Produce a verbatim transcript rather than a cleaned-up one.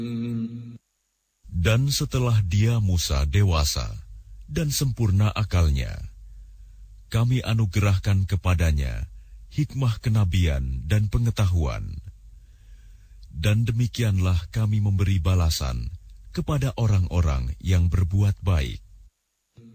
Dan setelah dia Musa dewasa dan sempurna akalnya, kami anugerahkan kepadanya hikmah kenabian dan pengetahuan. Dan demikianlah kami memberi balasan kepada orang-orang yang berbuat baik.